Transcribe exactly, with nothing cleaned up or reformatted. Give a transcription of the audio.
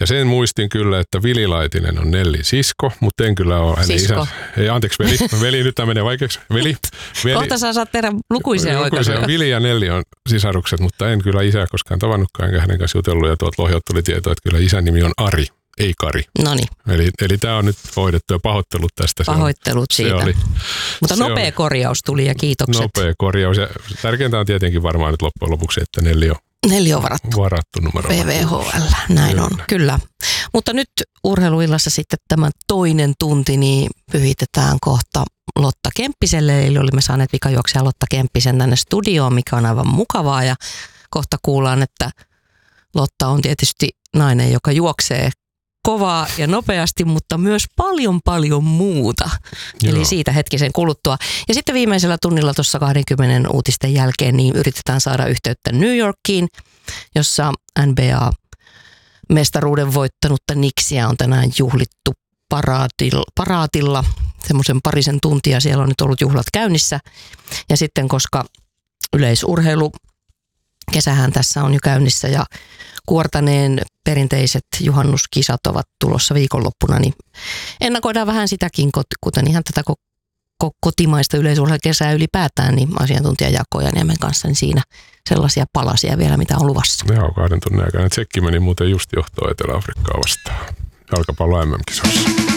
Ja sen muistin kyllä, että Vili Laitinen on Nellin sisko, mutta en kyllä ole hänen Sisko. isänsä. Ei, anteeksi, veli. Veli, nyt tämä menee vaikeaksi. Veli. veli. Kohta saa saat tehdä lukuisia oikaisuja. Vili ja Nelli on sisarukset, mutta en kyllä isää koskaan tavannutkaan, enkä hänen kanssa jutellut. Ja tuolta Lohjalta tuli tieto, että kyllä isän nimi on Ari, ei Kari. Noniin. Eli, eli tämä on nyt hoidettu ja pahoittelut tästä. Pahoittelut se siitä. Oli, mutta se nopea oli, korjaus tuli ja kiitokset. Nopea korjaus. Ja tärkeintä on tietenkin varmaan nyt loppujen lopuksi, että Nelli on Nelli on varattu. Varattu numero. V V H L, näin kyllä. on, kyllä. Mutta nyt urheiluillassa sitten tämä toinen tunti, niin pyhitetään kohta Lotta Kemppiselle. Eli olimme saaneet vikajuoksia Lotta Kemppisen tänne studioon, mikä on aivan mukavaa. Ja kohta kuullaan, että Lotta on tietysti nainen, joka juoksee kovaa ja nopeasti, mutta myös paljon paljon muuta. Joo. Eli siitä hetkisen kuluttua. Ja sitten viimeisellä tunnilla tuossa kaksikymmentä uutisten jälkeen niin yritetään saada yhteyttä New Yorkiin, jossa N B A-mestaruuden voittanutta Knicksia on tänään juhlittu paraatilla, paraatilla semmoisen parisen tuntia. Siellä on nyt ollut juhlat käynnissä. Ja sitten koska yleisurheilu kesähän tässä on jo käynnissä ja Kuortaneen perinteiset juhannuskisat ovat tulossa viikonloppuna, niin ennakoidaan vähän sitäkin, kuten ihan tätä kotimaista yleisurheilukesää ylipäätään, niin asiantuntija Jaakko Ojaniemen kanssa, niin siinä sellaisia palasia vielä, mitä on luvassa. Joo, kahden tunnin aikana. Tsekki meni muuten just johtoon Etelä-Afrikkaa vastaan jalkapallo M M-kisoissa.